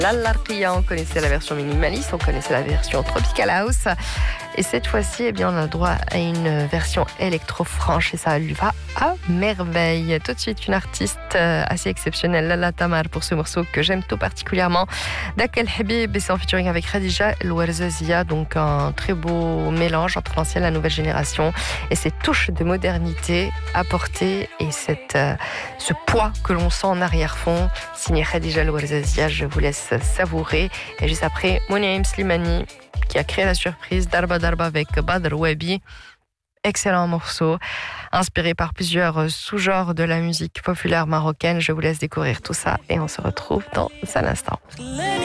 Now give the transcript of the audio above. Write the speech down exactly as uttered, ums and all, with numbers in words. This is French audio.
L'Allarqia, on connaissait la version minimaliste, on connaissait la version Tropical House. Et cette fois-ci, eh bien, on a droit à une version électro-franche et ça lui va à merveille. Tout de suite, une artiste assez exceptionnelle, Lala Tamar, pour ce morceau que j'aime tout particulièrement. Dakel Habib, et c'est en featuring avec Khadija Louarzazia, donc un très beau mélange entre l'ancienne et la nouvelle génération. Et cette touche de modernité apportée et cette, euh, ce poids que l'on sent en arrière-fond, signé Khadija Louarzazia, je vous laisse savourer. Et juste après, Moniaim Slimani, qui a créé la surprise Darba Darba avec Badr Wabi. Excellent morceau, inspiré par plusieurs sous-genres de la musique populaire marocaine. Je vous laisse découvrir tout ça et on se retrouve dans un instant.